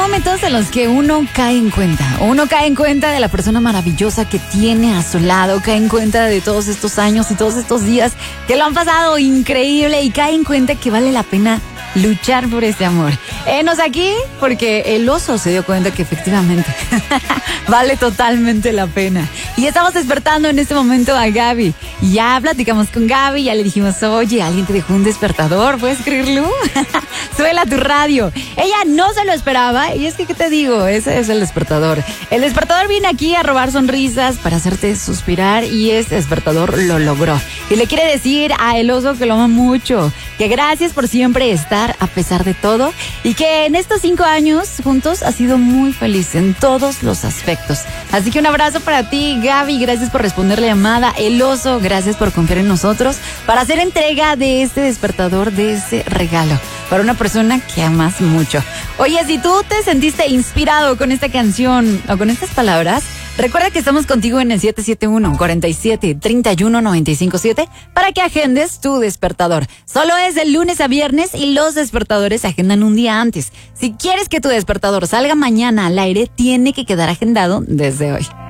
momentos en los que uno cae en cuenta de la persona maravillosa que tiene a su lado, cae en cuenta de todos estos años y todos estos días que lo han pasado increíble y cae en cuenta que vale la pena luchar por este amor. Enos aquí porque el oso se dio cuenta que efectivamente vale totalmente la pena. Y estamos despertando en este momento a Gaby. Ya platicamos con Gaby, ya le dijimos, oye, alguien te dejó un despertador, ¿puedes creerlo? Suela tu radio. Ella no se lo esperaba y es que, ¿qué te digo? Ese es el despertador. El despertador viene aquí a robar sonrisas para hacerte suspirar y este despertador lo logró. Y le quiere decir a el oso que lo ama mucho, que gracias por siempre estar a pesar de todo y que en estos 5 años juntos ha sido muy feliz en todos los aspectos. Así que un abrazo para ti, Gaby, gracias por responder la llamada. El oso, gracias por confiar en nosotros para hacer entrega de este despertador, de este regalo para una persona que amas mucho. Oye, si tú te sentiste inspirado con esta canción o con estas palabras, recuerda que estamos contigo en el 771-47-31-957 para que agendes tu despertador. Solo es de lunes a viernes y los despertadores se agendan un día antes. Si quieres que tu despertador salga mañana al aire, tiene que quedar agendado desde hoy.